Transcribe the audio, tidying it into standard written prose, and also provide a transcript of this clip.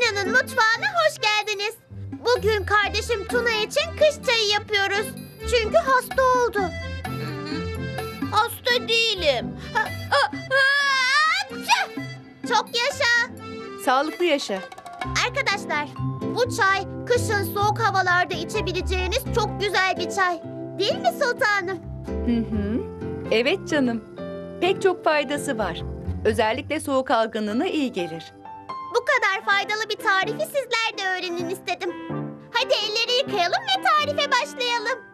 Tanya'nın mutfağına hoş geldiniz. Bugün kardeşim Tuna için kış çayı yapıyoruz. Çünkü hasta oldu. Hasta değilim. Çok yaşa. Sağlıklı yaşa. Arkadaşlar, bu çay kışın soğuk havalarda içebileceğiniz çok güzel bir çay. Değil mi sultanım? Hı hı. Evet canım. Pek çok faydası var. Özellikle soğuk algınlığına iyi gelir. Bu kadar faydalı bir tarifi sizler de öğrenin istedim. Hadi elleri yıkayalım ve tarife başlayalım.